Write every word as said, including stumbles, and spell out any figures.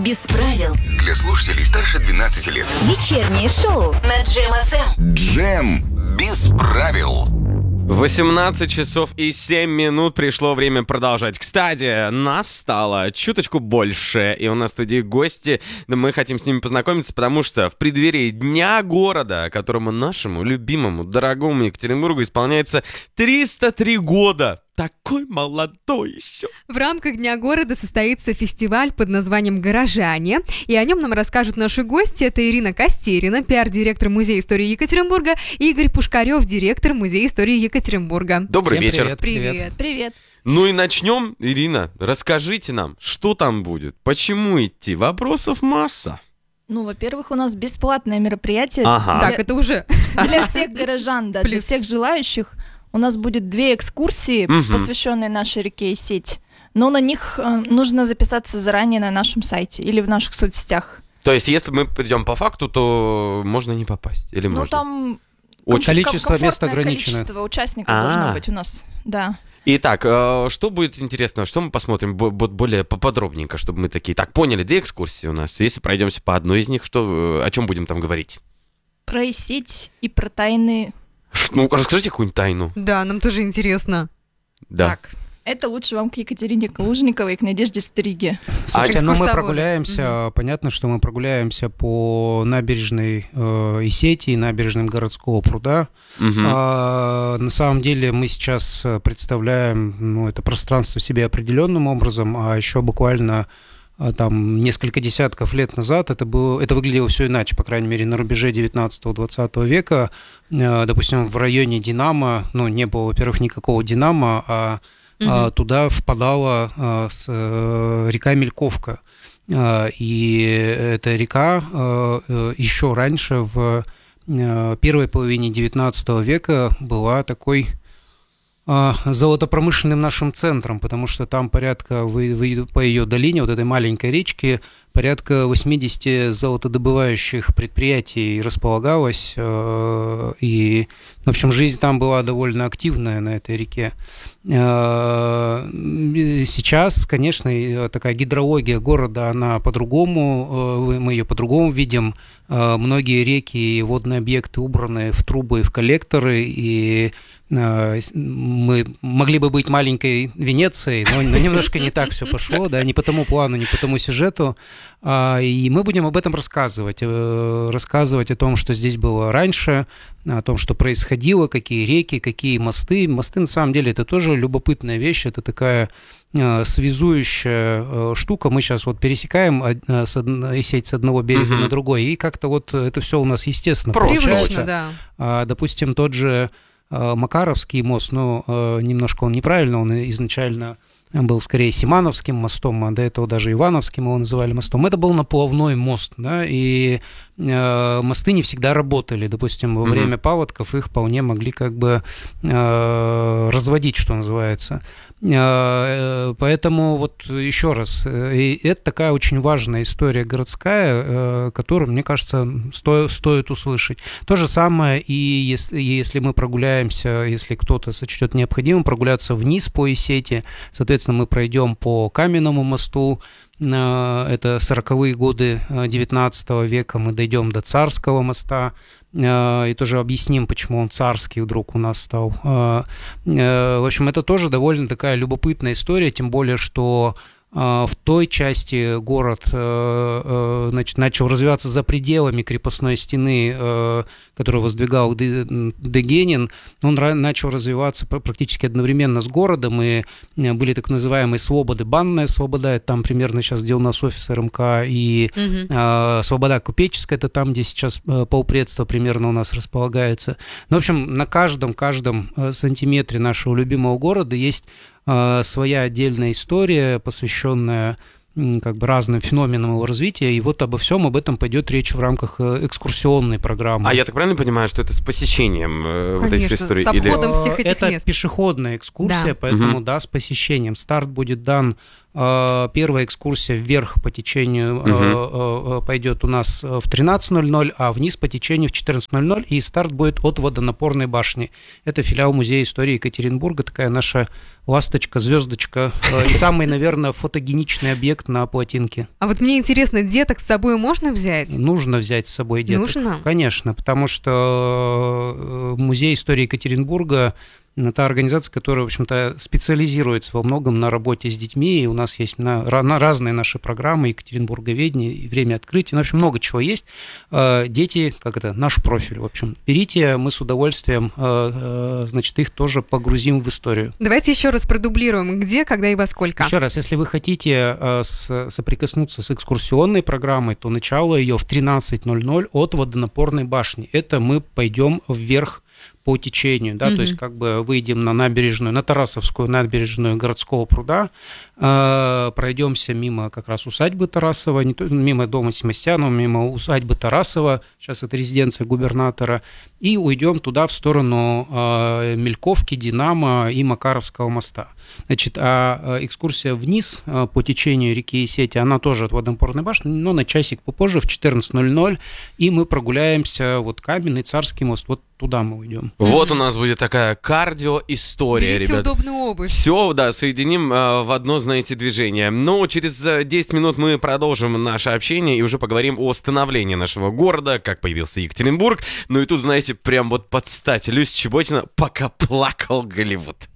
Без правил. Для слушателей старше двенадцати лет. Вечернее шоу на Джем эф эм. Джем без правил. восемнадцать часов и семь минут, пришло время продолжать. Кстати, нас стало чуточку больше, и у нас в студии гости, да мы хотим с ними познакомиться, потому что в преддверии Дня города, которому нашему любимому, дорогому Екатеринбургу исполняется триста три года. Такой молодой еще. В рамках Дня города состоится фестиваль под названием «Горожане», и о нем нам расскажут наши гости. Это Ирина Костерина, пиар-директор Музея истории Екатеринбурга, и Игорь Пушкарев, директор Музея истории Екатеринбурга. Добрый Всем вечер. Привет, Привет. Привет. Ну и начнем. Ирина, расскажите нам, что там будет, почему идти? Вопросов масса. Ну, во-первых, у нас бесплатное мероприятие Ага. Так, это уже... для всех горожан, да, для Плюс. всех желающих. У нас будет две экскурсии, Мгм. посвященные нашей реке Исеть. Но на них э, нужно записаться заранее на нашем сайте или в наших соцсетях. То есть, если мы придем по факту, то можно не попасть? Или Ну, можно? там Очень. ком- Количество комфортное мест ограничено. количество участников А. должно быть у нас, да. Итак, э, что будет интересно, что мы посмотрим бо- бо- более поподробненько, чтобы мы такие, так, поняли, две экскурсии у нас. Если пройдемся по одной из них, что, э, о чем будем там говорить? Про Исеть и про тайны. Ш- Ну, расскажите какую-нибудь тайну. Да, нам тоже интересно. Да. Так, это лучше вам к Екатерине Калужниковой и к Надежде Стриге. Слушайте, ну мы экскурсоводы. прогуляемся, понятно, что мы прогуляемся по набережной э, Исети и набережным городского пруда. Мгм. А, на самом деле мы сейчас представляем, ну, это пространство себе определенным образом, а еще буквально а, там несколько десятков лет назад это было, это выглядело все иначе, по крайней мере, на рубеже девятнадцатого-двадцатого века. Э, допустим, в районе Динамо, ну, не было, во-первых, никакого Динамо, а а, туда впадала а, с, э, река Мельковка. А, и эта река а, э, еще раньше, в э, первой половине девятнадцатого века, была такой а, золотопромышленным нашим центром, потому что там порядка, вы, вы, по ее долине, вот этой маленькой речки, порядка восемьдесят золотодобывающих предприятий располагалось, э, и, в общем, жизнь там была довольно активная на этой реке. Э, Сейчас, конечно, и такая гидрология города, она по-другому, э, мы ее по-другому видим. Э, Многие реки и водные объекты убраны в трубы и в коллекторы, и э, мы могли бы быть маленькой Венецией, но, но немножко не так все пошло, да, не по тому плану, не по тому сюжету. А, и мы будем об этом рассказывать, э, рассказывать о том, что здесь было раньше, о том, что происходило, какие реки, какие мосты. Мосты, на самом деле, это тоже любопытная вещь, это такая э, связующая э, штука. Мы сейчас вот пересекаем од- с од- Исеть с одного берега Мгм. на другой, и как-то вот это все у нас естественно Просто. получается. Привычно, да. А, допустим, тот же э, Макаровский мост, ну, э, немножко он неправильно, он изначально был скорее Симановским мостом, а до этого даже Ивановским его называли мостом. Это был наплавной мост, да, и э, мосты не всегда работали. Допустим, во Мгм. время паводков их вполне могли как бы э, разводить, что называется. Э, Поэтому вот еще раз, э, и это такая очень важная история городская, э, которую, мне кажется, сто- стоит услышать. То же самое и если, если мы прогуляемся, если кто-то сочтет необходимым прогуляться вниз по Исети, соответственно, мы пройдем по Каменному мосту, э, это сороковые годы девятнадцатого века, мы дойдем до Царского моста, э, и тоже объясним, почему он царский вдруг у нас стал. Э, э, В общем, это тоже довольно такая любопытная история, тем более, что э, в той части город э, э, значит, начал развиваться за пределами крепостной стены, э, которую воздвигал Д- Дегенин. Он ра- начал развиваться пр- практически одновременно с городом, и э, были так называемые свободы. Банная свобода, это там примерно сейчас, где у нас офис эр эм ка, и Мгм. э, свобода купеческая, это там, где сейчас э, полпредства примерно у нас располагается. Ну, в общем, на каждом, каждом э, сантиметре нашего любимого города есть э, своя отдельная история, посвященная м, как бы разным феноменам его развития, и вот обо всем об этом пойдет речь в рамках э, экскурсионной программы. А я так правильно понимаю, что это с посещением э, вот этих Конечно, историй? с обходом Э, всех этих Это мест. пешеходная экскурсия, Да. поэтому, Мгм. да, с посещением. Старт будет дан Первая экскурсия вверх по течению угу. пойдет у нас в тринадцать ноль ноль, а вниз по течению в четырнадцать ноль ноль, и старт будет от водонапорной башни. Это филиал Музея истории Екатеринбурга, такая наша ласточка, звездочка и самый, наверное, фотогеничный объект на плотинке. А вот мне интересно, деток с собой можно взять? Нужно взять с собой деток. Нужно? Конечно, потому что Музей истории Екатеринбурга — это организация, которая, в общем-то, специализируется во многом на работе с детьми, и у нас есть на, на разные наши программы, Екатеринбурговедение, и время открытия, ну, в общем, много чего есть. Дети, как это, наш профиль, в общем. Берите, мы с удовольствием, значит, их тоже погрузим в историю. Давайте еще раз продублируем, где, когда и во сколько. Еще раз, если вы хотите соприкоснуться с экскурсионной программой, то начало ее в тринадцать ноль ноль от водонапорной башни. Это мы пойдем вверх по течению, да, mm-hmm. то есть как бы выйдем на набережную, на Тарасовскую набережную городского пруда, э, пройдемся мимо как раз усадьбы Тарасова, не то, мимо дома Семастьянова, мимо усадьбы Тарасова, сейчас это резиденция губернатора, и уйдем туда в сторону э, Мельковки, Динамо и Макаровского моста. Значит, а экскурсия вниз э, по течению реки Исети, она тоже от водонапорной башни, но на часик попозже, в четырнадцать ноль ноль, и мы прогуляемся, вот Каменный, Царский мост, вот туда мы уйдем. Вот у нас будет такая кардио-история, Берите ребят. удобную обувь. Все, да, соединим э, в одно, знаете, движение. Но через десять минут мы продолжим наше общение и уже поговорим о становлении нашего города, как появился Екатеринбург. Ну и тут, знаете, прям вот под стать Люся Чеботина «Пока плакал Голливуд».